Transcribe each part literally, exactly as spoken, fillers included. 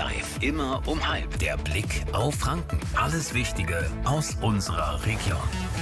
live, immer um halb. Der Blick auf Franken. Alles Wichtige aus unserer Region.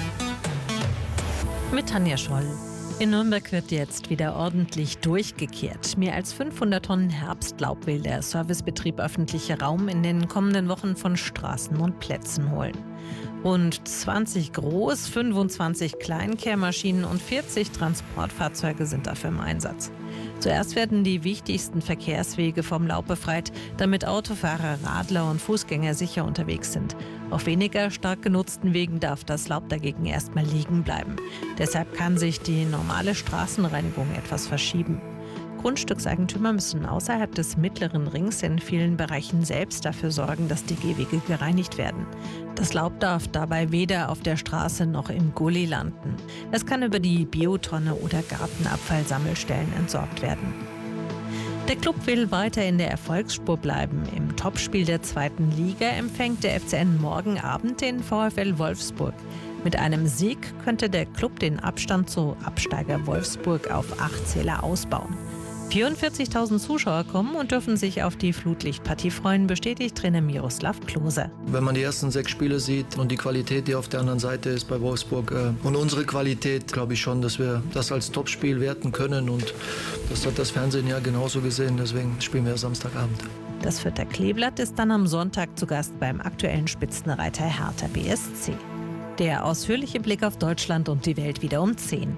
Mit Tanja Scholl. In Nürnberg wird jetzt wieder ordentlich durchgekehrt. Mehr als fünfhundert Tonnen Herbstlaub will der Servicebetrieb öffentlicher Raum in den kommenden Wochen von Straßen und Plätzen holen. Rund zwanzig Groß-, fünfundzwanzig Kleinkehrmaschinen und vierzig Transportfahrzeuge sind dafür im Einsatz. Zuerst werden die wichtigsten Verkehrswege vom Laub befreit, damit Autofahrer, Radler und Fußgänger sicher unterwegs sind. Auf weniger stark genutzten Wegen darf das Laub dagegen erstmal liegen bleiben. Deshalb kann sich die normale Straßenreinigung etwas verschieben. Grundstückseigentümer müssen außerhalb des mittleren Rings in vielen Bereichen selbst dafür sorgen, dass die Gehwege gereinigt werden. Das Laub darf dabei weder auf der Straße noch im Gully landen. Es kann über die Biotonne oder Gartenabfallsammelstellen entsorgt werden. Der Club will weiter in der Erfolgsspur bleiben. Im Topspiel der zweiten Liga empfängt der F C N morgen Abend den VfL Wolfsburg. Mit einem Sieg könnte der Club den Abstand zu Absteiger Wolfsburg auf acht Zähler ausbauen. vierundvierzigtausend Zuschauer kommen und dürfen sich auf die Flutlichtpartie freuen, bestätigt Trainer Miroslav Klose. Wenn man die ersten sechs Spiele sieht und die Qualität, die auf der anderen Seite ist bei Wolfsburg äh, und unsere Qualität, glaube ich schon, dass wir das als Topspiel werten können, und das hat das Fernsehen ja genauso gesehen, deswegen spielen wir Samstagabend. Das Fürther Kleeblatt ist dann am Sonntag zu Gast beim aktuellen Spitzenreiter Hertha B S C. Der ausführliche Blick auf Deutschland und die Welt wieder um zehn.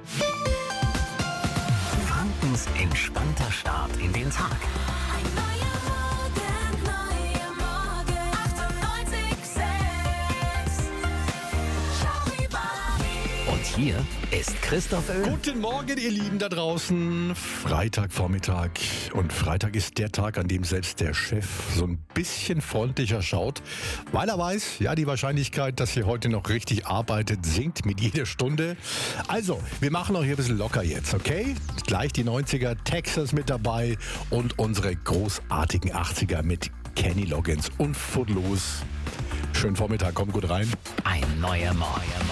Frankens entspannter Start in den Tag. Ein neuer Morgen, neuer Morgen. achtundneunzig Komma sechs. Charivari. Und hier ist Christoph Öl. Guten Morgen, ihr Lieben da draußen. Freitagvormittag. Und Freitag ist der Tag, an dem selbst der Chef so ein bisschen freundlicher schaut, weil er weiß, ja, die Wahrscheinlichkeit, dass ihr heute noch richtig arbeitet, sinkt mit jeder Stunde. Also, wir machen auch hier ein bisschen locker jetzt, okay? Gleich die neunziger, Texas mit dabei und unsere großartigen achtziger mit Kenny Loggins und Footloose. Schönen Vormittag, kommt gut rein. Ein neuer Morgen.